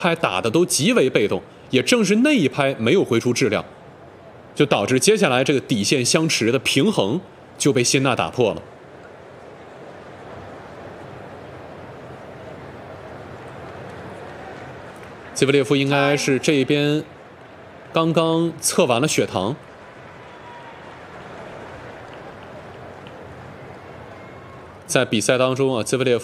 拍打的都极为被动，也正是那一拍没有挥出质量，就导致接下来这个底线相持的平衡就被辛纳打破了。基维列夫应该是这边刚刚测完了血糖。在比赛当中啊，基维列夫